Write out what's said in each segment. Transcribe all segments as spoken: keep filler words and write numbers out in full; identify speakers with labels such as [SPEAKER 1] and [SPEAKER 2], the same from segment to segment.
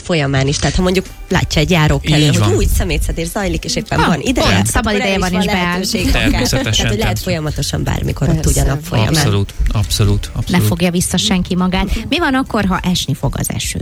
[SPEAKER 1] folyamán is. Tehát ha mondjuk látja egy járókelő, hogy úgy szemétszedés zajlik, és éppen
[SPEAKER 2] ah,
[SPEAKER 1] van ideje.
[SPEAKER 2] Szabad ideje van is beáll.
[SPEAKER 3] Természetesen.
[SPEAKER 1] Tehát, hogy lehet folyamatosan bármikor ott ugye a nap folyamán.
[SPEAKER 3] Abszolút, abszolút, abszolút.
[SPEAKER 2] Ne fogja vissza senki magát. Mi van akkor, ha esni fog az eső?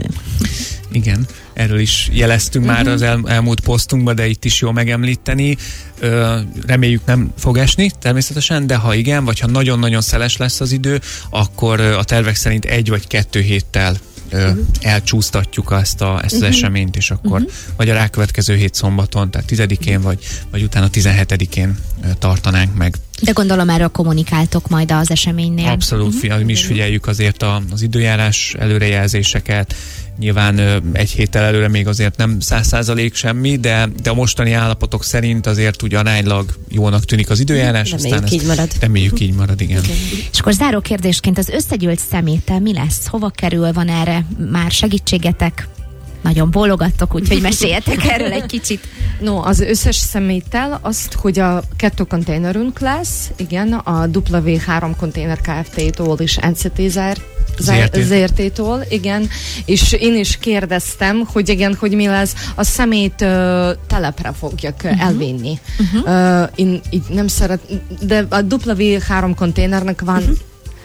[SPEAKER 3] Igen, erről is jeleztünk uh-huh. már az el, elmúlt posztunkban, de itt is jó megemlíteni. Ö, reméljük nem fog esni természetesen, de ha igen, vagy ha nagyon-nagyon szeles lesz az idő, akkor a tervek szerint egy vagy kettő héttel ö, uh-huh. elcsúsztatjuk ezt, a, ezt az uh-huh. eseményt, és akkor uh-huh. vagy a rákövetkező hét szombaton, tehát tizedikén, vagy, vagy utána tizenhetedikén ö, tartanánk meg.
[SPEAKER 2] De gondolom erről kommunikáltok majd az eseménynél.
[SPEAKER 3] Abszolút, uh-huh. mi is figyeljük azért a, az időjárás előrejelzéseket. Nyilván ö, egy héttel előre még azért nem száz százalék semmi, de, de a mostani állapotok szerint azért úgy aránylag jónak tűnik az időjárás.
[SPEAKER 1] Reméljük
[SPEAKER 3] aztán
[SPEAKER 1] így marad.
[SPEAKER 3] Reméljük így marad, igen. igen.
[SPEAKER 2] És akkor záró kérdésként az összegyűlt szeméttel mi lesz? Hova kerül? Van erre már segítségetek? Nagyon bólogattok, úgyhogy meséljetek erről egy kicsit.
[SPEAKER 4] No, az összes szeméttel azt, hogy a kettő konténerünk lesz, igen, a dupla vé három konténer Kft-tól és en cé té zé er té-tól, igen, és én is kérdeztem, hogy igen, hogy mi lesz, a szemét uh, telepre fogják uh-huh. elvinni. Uh-huh. Uh, én így nem szeret, de a dupla vé három konténernek van uh-huh.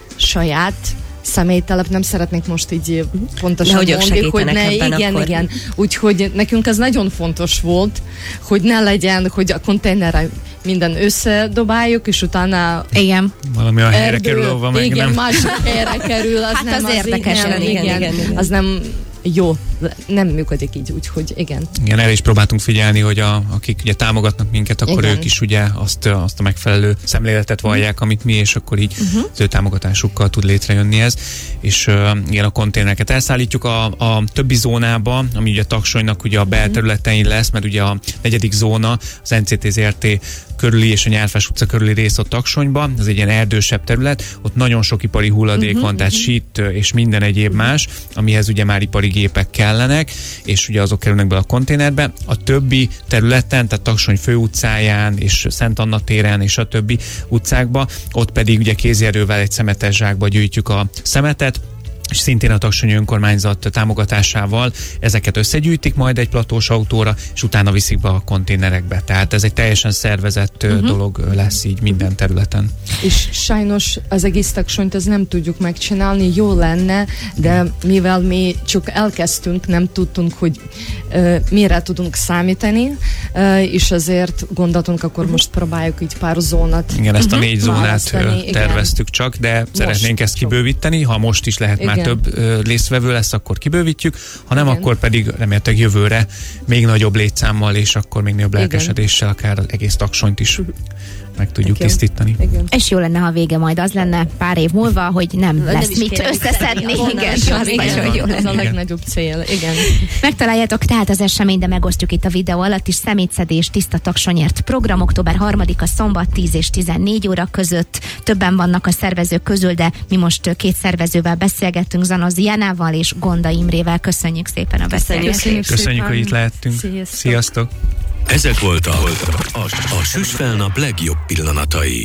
[SPEAKER 4] saját személytelep, nem szeretnék most így pontosan
[SPEAKER 1] hogy
[SPEAKER 4] mondani, hogy ne, igen,
[SPEAKER 1] akkor.
[SPEAKER 4] igen. Úgyhogy nekünk ez nagyon fontos volt, hogy ne legyen, hogy a konténerre minden összedobáljuk, és utána
[SPEAKER 2] igen.
[SPEAKER 3] valami a helyre kerül, ahova meg
[SPEAKER 4] igen,
[SPEAKER 3] nem.
[SPEAKER 4] másik helyre kerül, az
[SPEAKER 2] hát
[SPEAKER 4] nem
[SPEAKER 2] az,
[SPEAKER 4] az
[SPEAKER 2] érdekes,
[SPEAKER 4] igen, igen, igen, igen, igen. Az nem jó, nem működik így, úgyhogy igen.
[SPEAKER 3] Igen, erre is próbáltunk figyelni, hogy a, akik ugye támogatnak minket, akkor igen. ők is ugye azt, azt a megfelelő szemléletet vallják, amit mi, és akkor így uh-huh. az ő támogatásukkal tud létrejönni ez. És uh, igen, a konténereket elszállítjuk a, a többi zónába, ami ugye Taksonynak ugye a belterületein lesz, mert ugye a negyedik zóna, az en cé té zé er té körüli és a Nyárfás utca körüli rész ott Taksonyban, ez egy ilyen erdősebb terület, ott nagyon sok ipari hulladék uh-huh, van, tehát uh-huh. sít és minden egyéb más, amihez ugye már ipari gépek kellenek, és ugye azok kerülnek be a konténerbe. A többi területen, tehát Taksony főutcáján és Szent Anna téren és a többi utcákba, ott pedig ugye kézierővel egy szemetes zsákba gyűjtjük a szemetet, és szintén a Taksonyi önkormányzat támogatásával ezeket összegyűjtik majd egy platós autóra, és utána viszik be a konténerekbe. Tehát ez egy teljesen szervezett uh-huh. dolog lesz így minden területen.
[SPEAKER 4] És sajnos az egész Taksonyt ez nem tudjuk megcsinálni, jó lenne, de mivel mi csak elkezdtünk, nem tudtunk, hogy uh, mire tudunk számítani, uh, és azért gondoltunk, akkor uh-huh. most próbáljuk így pár zónát.
[SPEAKER 3] Igen, ezt a négy
[SPEAKER 4] uh-huh.
[SPEAKER 3] zónát terveztük csak, de most szeretnénk ezt kibővíteni, ha most is lehet igen. már több ö, résztvevő lesz, akkor kibővítjük, ha nem, igen. akkor pedig remélhetőleg jövőre még nagyobb létszámmal, és akkor még nagyobb lelkesedéssel akár az egész Taksonyt is meg tudjuk igen. tisztítani.
[SPEAKER 2] Igen. És jó lenne, ha a vége majd az lenne pár év múlva, hogy nem, nem lesz mit összeszedni. Igen,
[SPEAKER 4] az igen, jó ez a legnagyobb cél. Igen.
[SPEAKER 2] Megtaláljátok tehát az esemény, de megosztjuk itt a videó alatt is, szemétszedés Tiszta Taksonyért program, október harmadika szombat tíz és tizennégy óra között. Többen vannak a szervezők közül, de mi most két szervezővel beszélgettünk, Zanozi Jánával és Gonda Imrével. Köszönjük szépen a beszélgetést.
[SPEAKER 3] Köszönjük, Köszönjük hogy itt lehettünk.
[SPEAKER 4] Sziasztok.
[SPEAKER 3] Sziasztok.
[SPEAKER 5] Ezek voltak a, a, a Süsfelnap legjobb pillanatai.